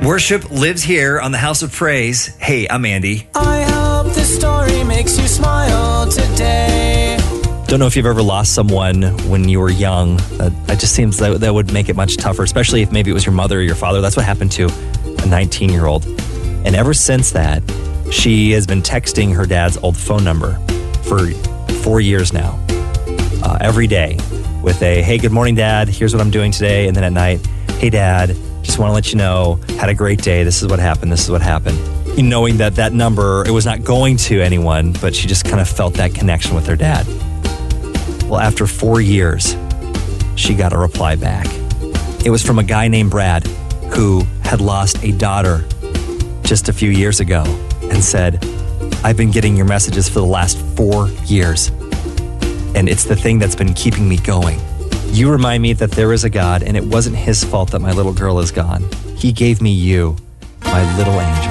Worship lives here on the House of Praise. Hey, I'm Andy. I hope this story makes you smile today. Don't know if you've ever lost someone when you were young. It just seems that would make it much tougher, especially if maybe it was your mother or your father. That's what happened to a 19-year-old. And ever since that, she has been texting her dad's old phone number for 4 years now. Every day with a, hey, good morning, Dad. Here's what I'm doing today. And then at night, hey, Dad, just want to let you know, had a great day. This is what happened. This is what happened. Knowing that number, it was not going to anyone, but she just kind of felt that connection with her dad. Well, after 4 years, she got a reply back. It was from a guy named Brad who had lost a daughter just a few years ago and said, I've been getting your messages for the last 4 years, and it's the thing that's been keeping me going. You remind me that there is a God, and it wasn't his fault that my little girl is gone. He gave me you, my little angel.